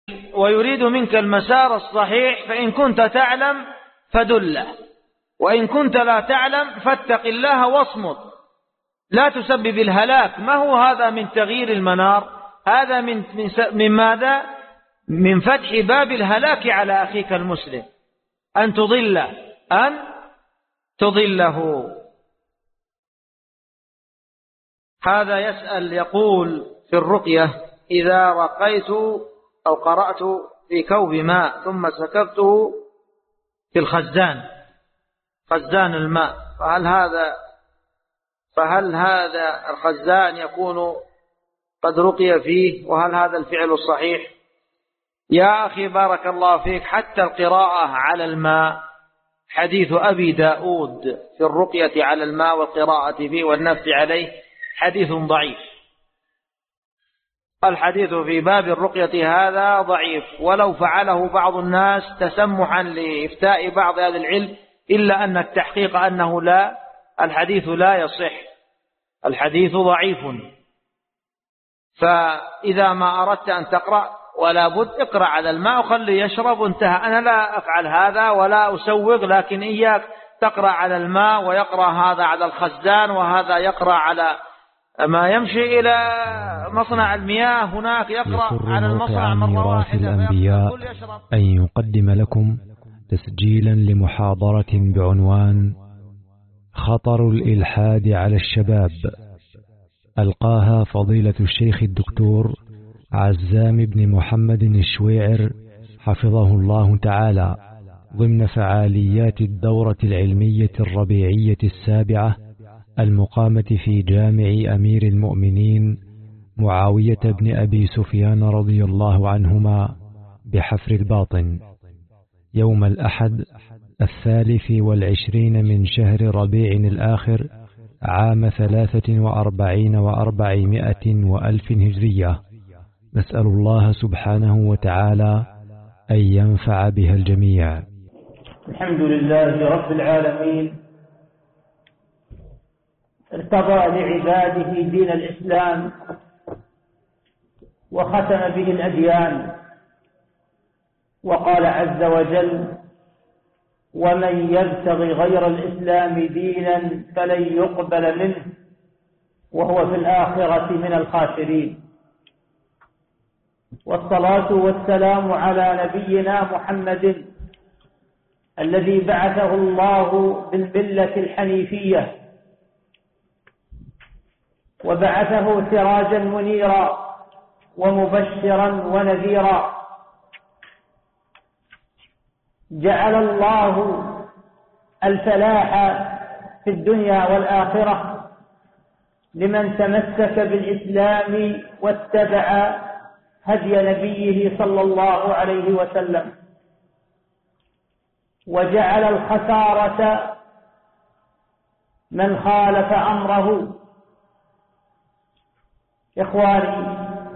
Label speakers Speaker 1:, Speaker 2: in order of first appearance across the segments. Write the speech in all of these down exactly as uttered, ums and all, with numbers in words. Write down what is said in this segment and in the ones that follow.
Speaker 1: ويريد منك المسار الصحيح، فإن كنت تعلم فدله، وإن كنت لا تعلم فاتق الله واصمت، لا تسبب الهلاك. ما هو هذا من تغيير المنار؟ هذا من, من, من ماذا؟ من فتح باب الهلاك على أخيك المسلم، أن تضل أن تضله. هذا يسأل يقول في الرقية: إذا رقيت أو قرأت في كوب ماء ثم سكبته في الخزان، خزان الماء، فهل هذا فهل هذا الخزان يكون قد رقي فيه؟ وهل هذا الفعل الصحيح؟ يا أخي بارك الله فيك، حتى القراءة على الماء، حديث أبي داود في الرقية على الماء والقراءة فيه والنفس عليه حديث ضعيف. الحديث في باب الرقية هذا ضعيف، ولو فعله بعض الناس تسمحا لإفتاء بعض هذا العلم، إلا أن التحقيق أنه لا، الحديث لا يصح، الحديث ضعيف. فإذا ما أردت أن تقرأ ولا بد اقرأ على الماء وخلي يشرب وانتهى. أنا لا أفعل هذا ولا أسوغ، لكن إياك تقرأ على الماء ويقرأ هذا على الخزان وهذا يقرأ على ما يمشي إلى مصنع المياه، هناك يقرأ على المصنع مرة واحدة.
Speaker 2: الأنبياء أن يقدم لكم تسجيلا لمحاضرة بعنوان خطر الإلحاد على الشباب، ألقاها فضيلة الشيخ الدكتور عزام بن محمد الشويعر حفظه الله تعالى، ضمن فعاليات الدورة العلمية الربيعية السابعة المقامة في جامع أمير المؤمنين معاوية بن أبي سفيان رضي الله عنهما بحفر الباطن، يوم الأحد الثالث والعشرين من شهر ربيع الآخر عام ثلاثة وأربعين وأربعمائة وألف هجرية. نسأل الله سبحانه وتعالى أن ينفع بها الجميع.
Speaker 3: الحمد لله رب العالمين، ارتضى لعباده دين الإسلام وختم به الأديان، وقال عز وجل: ومن يبتغي غير الإسلام دينا فلن يقبل منه وهو في الآخرة من الخاسرين. والصلاة والسلام على نبينا محمد الذي بعثه الله بالملة الحنيفية، وبعثه سراجا منيرا ومبشرا ونذيرا. جعل الله الفلاح في الدنيا والآخرة لمن تمسك بالإسلام واتبع هدي نبيه صلى الله عليه وسلم، وجعل الخسارة من خالف أمره. إخواني،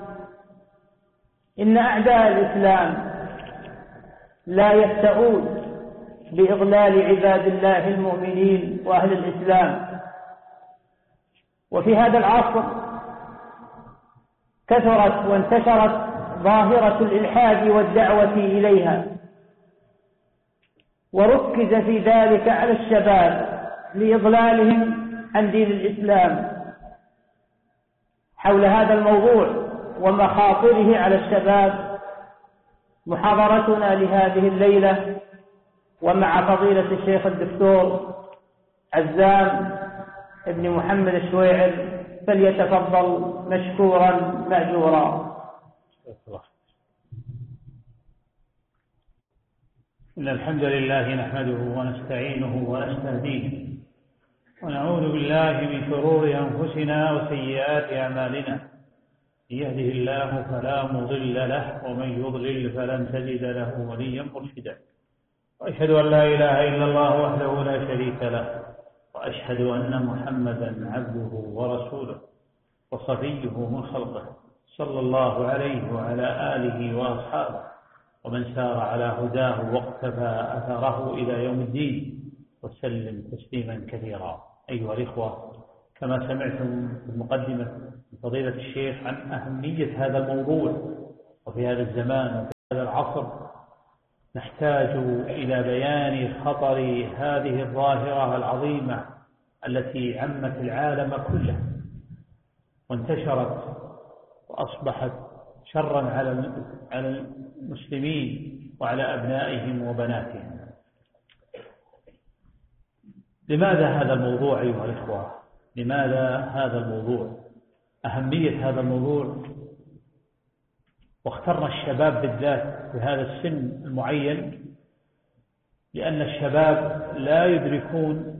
Speaker 3: إن أعداء الإسلام لا يفتؤون بإضلال عباد الله المؤمنين وأهل الإسلام. وفي هذا العصر كثرت وانتشرت ظاهرة الإلحاد والدعوة إليها، وركز في ذلك على الشباب لإضلالهم عن دين الإسلام. حول هذا الموضوع ومخاطره على الشباب محاضرتنا لهذه الليلة، ومع فضيلة الشيخ الدكتور عزام ابن محمد الشويعر، فليتفضل مشكورا مأجورا.
Speaker 4: إن الحمد لله نحمده ونستعينه ونستهديه، ونعوذ بالله من شرور أنفسنا وسيئات أعمالنا. من يهده الله فلا مضل له، ومن يضلل فلن تجد له وليا مرشدا. وأشهد أن لا إله إلا الله وحده لا شريك له، وأشهد أن محمدا عبده ورسوله وصفيه من خلقه، صلى الله عليه وعلى آله وأصحابه ومن سار على هداه واقتفى أثره إلى يوم الدين، وسلم تسليما كثيرا. أيها الإخوة، كما سمعتم في المقدمة من فضيلة الشيخ عن أهمية هذا الموضوع، وفي هذا الزمان وفي هذا العصر نحتاج إلى بيان خطر هذه الظاهرة العظيمة التي عمت العالم كله وانتشرت وأصبحت شرا على المسلمين وعلى أبنائهم وبناتهم. لماذا هذا الموضوع أيها الإخوة؟ لماذا هذا الموضوع؟ أهمية هذا الموضوع، واخترنا الشباب بالذات في هذا السن المعين لأن الشباب لا يدركون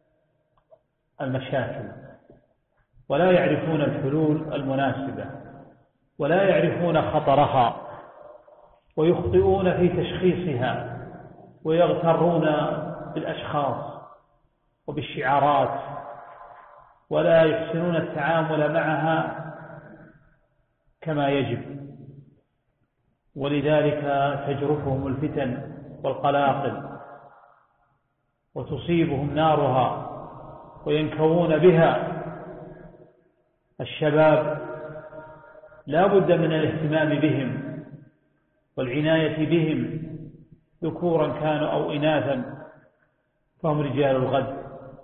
Speaker 4: المشاكل ولا يعرفون الحلول المناسبة ولا يعرفون خطرها ويخطئون في تشخيصها ويغترون بالأشخاص وبالشعارات ولا يحسنون التعامل معها كما يجب، ولذلك تجرفهم الفتن والقلاقل وتصيبهم نارها وينكوون بها. الشباب لا بد من الاهتمام بهم والعناية بهم ذكورا كانوا أو إناثا، فهم رجال الغد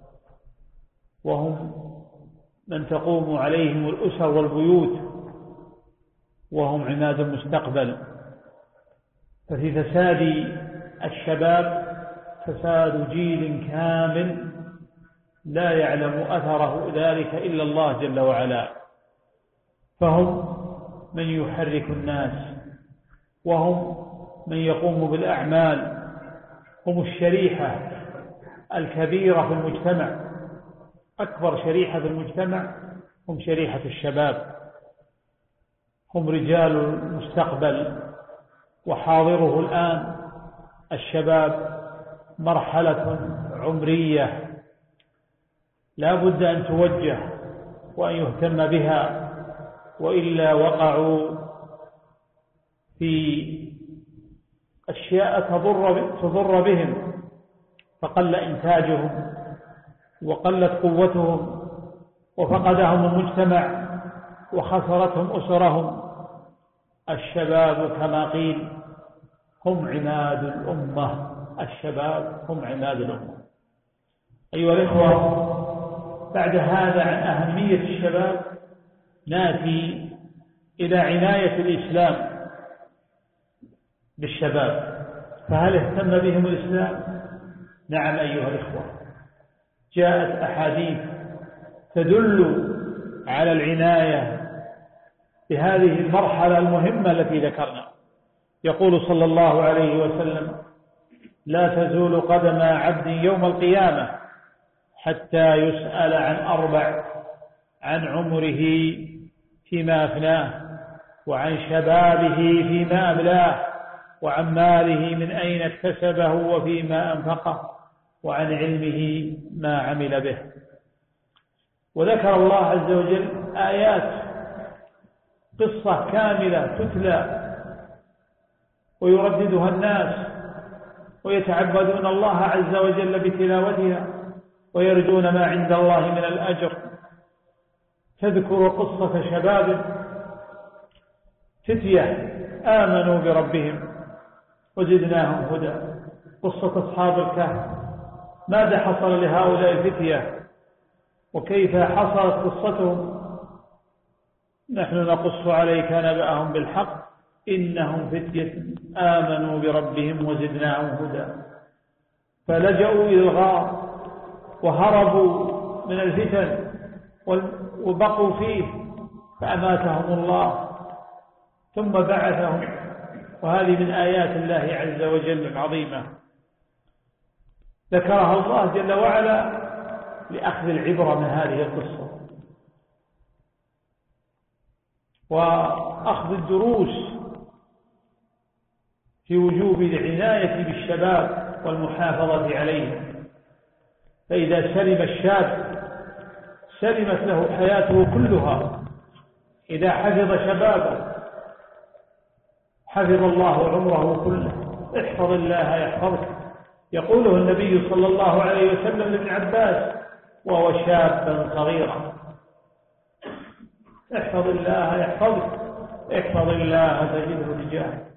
Speaker 4: وهم من تقوم عليهم الأسر والبيوت وهم عماد المستقبل. ففي فساد الشباب فساد جيل كامل لا يعلم أثره ذلك إلا الله جل وعلا، فهم من يحرك الناس وهم من يقوم بالأعمال، هم الشريحة الكبيرة في المجتمع، أكبر شريحة في المجتمع هم شريحة الشباب، هم رجال المستقبل وحاضره الآن. الشباب مرحلة عمرية لا بد أن توجه وأن يهتم بها، وإلا وقعوا في أشياء تضر, تضر بهم، فقل إنتاجهم وقلت قوتهم وفقدهم المجتمع وخسرتهم أسرهم. الشباب كما قيل هم عماد الأمة، الشباب هم عماد الأمة. أيها الإخوة، بعد هذا عن أهمية الشباب نأتي إلى عناية الإسلام بالشباب، فهل اهتم بهم الإسلام؟ نعم أيها الإخوة، جاءت أحاديث تدل على العناية بهذه المرحلة المهمة التي ذكرنا. يقول صلى الله عليه وسلم: لا تزول قدم عبد يوم القيامة حتى يسأل عن أربع: عن عمره فيما أفناه، وعن شبابه فيما أبلاه، وعن ماله من أين اكتسبه وفيما أنفقه، وعن علمه ما عمل به. وذكر الله عز وجل آيات، قصة كاملة تتلى ويرددها الناس ويتعبدون الله عز وجل بتلاوتها ويرجون ما عند الله من الأجر. تذكر قصة شباب فتية آمنوا بربهم وزدناهم هدى. قصة أصحاب الكهف، ماذا حصل لهؤلاء الفتية وكيف حصلت قصتهم؟ نحن نقص عليك نبأهم بالحق، إنهم فتية آمنوا بربهم وزدناهم هدى. فلجأوا إلى الغار وهربوا من الفتن وبقوا فيه، فأماتهم الله ثم بعثهم. وهذه من آيات الله عز وجل العظيمة ذكرها الله جل وعلا لأخذ العبرة من هذه القصة وأخذ الدروس في وجوب العناية بالشباب والمحافظة عليهم. فإذا سلم الشاب سلمت له حياته كلها. إذا حفظ شبابه حفظ الله عمره كله. احفظ الله يحفظك، يقوله النبي صلى الله عليه وسلم لابن عباس وهو شابا صغيرا: احفظ الله يحفظك، احفظ الله تجده تجاهك.